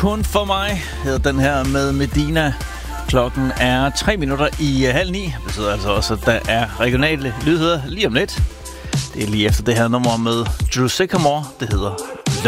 Kun for mig hedder den her med Medina. Klokken er 3 minutter i 8:30. Det betyder altså også, at der er regionale nyheder lige om lidt. Det er lige efter det her nummer med Drew Sycamore. Det hedder